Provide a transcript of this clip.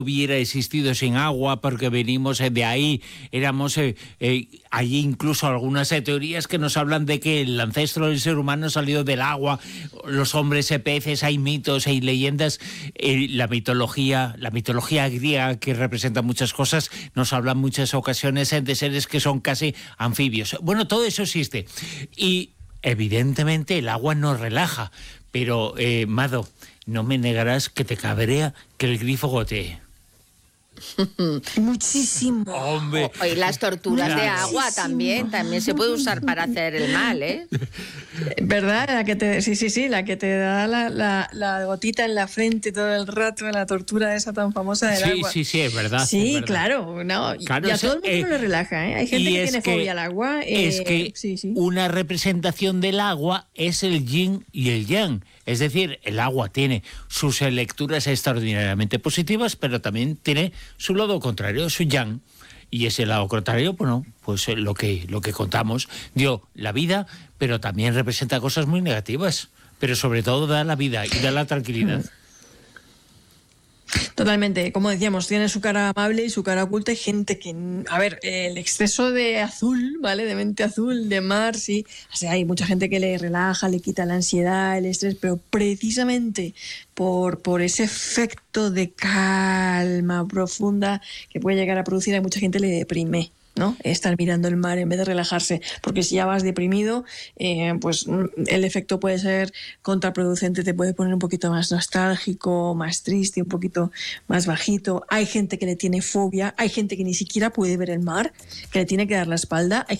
hubiera existido sin agua porque venimos de ahí, éramos allí incluso algunas teorías que nos hablan de que el ancestro del ser humano salió del agua, los hombres peces, hay mitos, hay leyendas, la mitología griega, que representa muchas cosas, nos habla en muchas ocasiones de seres que son casi anfibios. Bueno, todo eso existe y evidentemente el agua nos relaja, pero Mado, no me negarás que te cabrea que el grifo gotee. Muchísimo. Hombre. Y las torturas de agua también se puede usar para hacer el mal, ¿eh? ¿Verdad? La que te da la gotita en la frente todo el rato, la tortura esa tan famosa del agua. Sí, es verdad. Sí, es verdad. Claro. No, Claro, y a todo el mundo le relaja, ¿eh? Hay gente que tiene fobia al agua. Es que una representación del agua es el yin y el yang. Es decir, el agua tiene sus lecturas extraordinariamente positivas, pero también tiene su lado contrario, su yang. Y ese lado contrario, bueno, pues lo que contamos, dio la vida, pero también representa cosas muy negativas. Pero sobre todo da la vida y da la tranquilidad. Totalmente, como decíamos, tiene su cara amable y su cara oculta. Hay gente que, a ver, el exceso de azul, ¿vale? De mente azul, de mar, sí. O sea, hay mucha gente que le relaja, le quita la ansiedad, el estrés, pero precisamente por ese efecto de calma profunda que puede llegar a producir, a mucha gente le deprime, ¿no? Estar mirando el mar en vez de relajarse, porque si ya vas deprimido, pues el efecto puede ser contraproducente, te puede poner un poquito más nostálgico, más triste, un poquito más bajito. Hay gente que le tiene fobia, hay gente que ni siquiera puede ver el mar, que le tiene que dar la espalda, hay